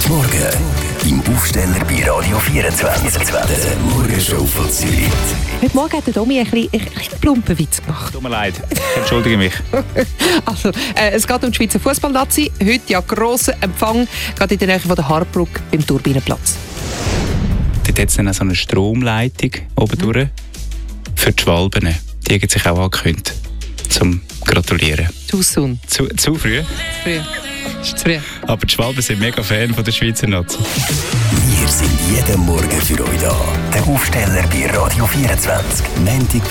Morgen im Aufsteller bei Radio 24. Der Morgenshow von Zürich. Heute Morgen hat der Domi ein bisschen plumpen Witz gemacht. Tut mir leid, entschuldige mich. Also, es geht um die Schweizer Fußballnazi. Heute ja grosser Empfang, gerade in der Nähe von der Harbruck beim Turbinenplatz. Dort hat es dann auch so eine Stromleitung oben durch für die Schwalben. Die haben sich auch angekündigt, zum Gratulieren. Too soon. Zu früh? Zu früh. Ist zu früh. Aber die Schwalben sind mega Fan von der Schweizer Nazi. Wir sind jeden Morgen für euch da. Der Aufsteller bei Radio 24. Montag